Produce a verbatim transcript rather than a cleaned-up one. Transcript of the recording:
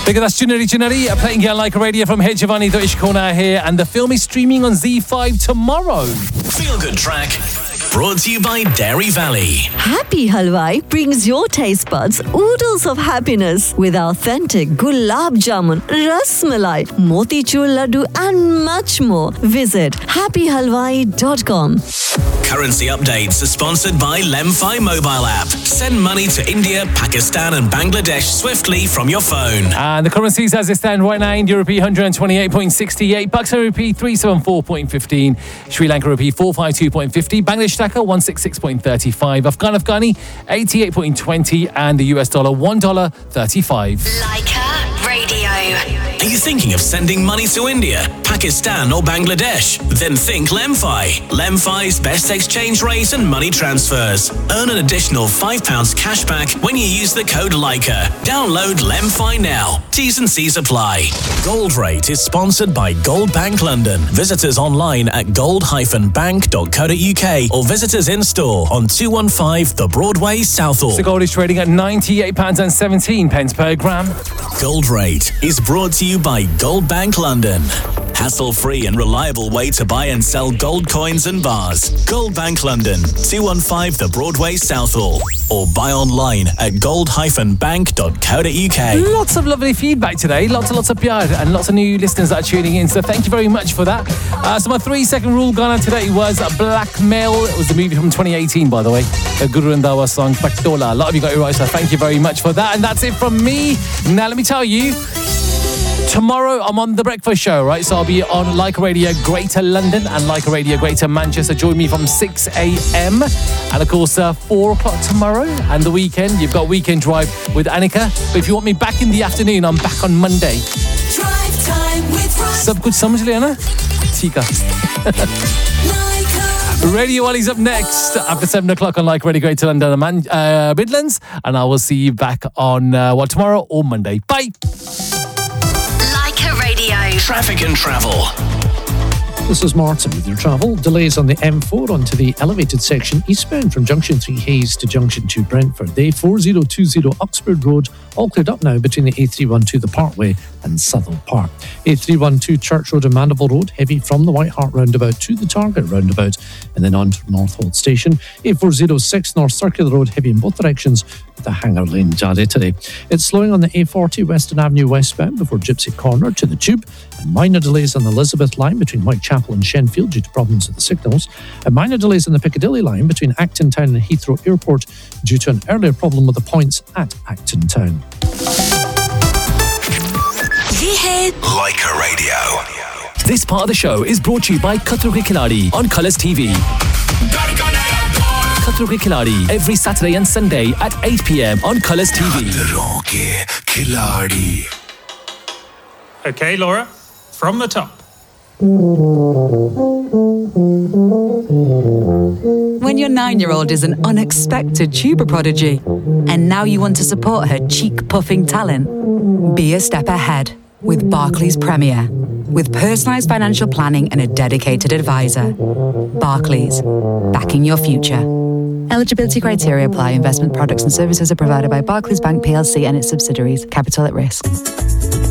Big that's Junari Junari, playing here like a radio from Hey Giovanni Deutsch Corner here, and the film is streaming on Z five tomorrow. Feel Good Track, brought to you by Dairy Valley. Happy Halwai brings your taste buds oodles of happiness with authentic gulab jamun, ras malai, motichur laddu and much more. Visit happy halwai dot com. Currency updates are sponsored by Lemfi mobile app. Send money to India, Pakistan and Bangladesh swiftly from your phone. And the currencies as they stand right now: India rupee one hundred twenty-eight point six eight, Pakistan rupee three seventy-four point one five, Sri Lanka rupee four fifty-two point five zero, Bangladesh taka one sixty-six point three five, Afghan Afghani eighty-eight point two zero, and the U S dollar one dollar thirty-five. Leica Radio. Are you thinking of sending money to India, Pakistan or Bangladesh? Then think Lemfi. Lemfi's best exchange rate and money transfers. Earn an additional five pounds cash back when you use the code Leica. Download Lemfi now. T's and C's apply. Gold Rate is sponsored by Gold Bank London. Visit us online at gold dash bank dot co dot uk or visit us in store on two one five The Broadway, Southall. The gold is trading at ninety-eight pounds seventeen per gram. Gold Rate is brought to you by Gold Bank London. Hassle-free and reliable way to buy and sell gold coins and bars. Gold Bank London, two one five The Broadway, Southall. Or buy online at gold dash bank dot co dot uk. Lots of lovely feedback today. Lots and lots of P R and lots of new listeners that are tuning in. So thank you very much for that. Uh, so my three-second rule Ghana today was Blackmail. It was the movie from twenty eighteen, by the way. The Guru Randhawa song, Patola. A lot of you got it right, so thank you very much for that. And that's it from me. Now let me tell you, tomorrow I'm on The Breakfast Show, right? So I'll be on Like Radio Greater London and Like Radio Greater Manchester. Join me from six a.m. And of course, uh, four o'clock tomorrow. And the weekend, you've got Weekend Drive with Annika. But if you want me back in the afternoon, I'm back on Monday. Drive time with Russ. Sab kuch samajh liya na? Tika. Radio Wally's up next after seven o'clock on Like Radio Greater London and Man- uh, Midlands. And I will see you back on, uh, well, tomorrow or Monday. Bye. Leica Radio. Traffic and travel. This is Martin with your travel. Delays on the M four onto the elevated section eastbound from Junction three Hayes to Junction two Brentford. The four oh two oh Uxford Road all cleared up now between the A three twelve The Parkway and Southall Park. A three twelve Church Road and Mandeville Road heavy from the White Hart roundabout to the Target roundabout and then on to Northolt Station. A four oh six North Circular Road heavy in both directions with the Hanger Lane Jade today. It's slowing on the A forty Western Avenue westbound before Gypsy Corner to the Tube, and minor delays on the Elizabeth line between Whitechapel and Shenfield due to problems with the signals, and minor delays on the Piccadilly line between Acton Town and Heathrow Airport due to an earlier problem with the points at Acton Town. Leica Radio. This part of the show is brought to you by Khatro Ke Khiladi on Colours T V. Khatro Ke Khiladi every Saturday and Sunday at eight p.m. on Colours T V. Khatro Ke Khiladi. Okay, Laura, from the top. When your nine-year-old is an unexpected tuber prodigy, and now you want to support her cheek-puffing talent, be a step ahead with Barclays Premier. With personalised financial planning and a dedicated advisor. Barclays, backing your future. Eligibility criteria apply. Investment products and services are provided by Barclays Bank P L C and its subsidiaries. Capital at risk.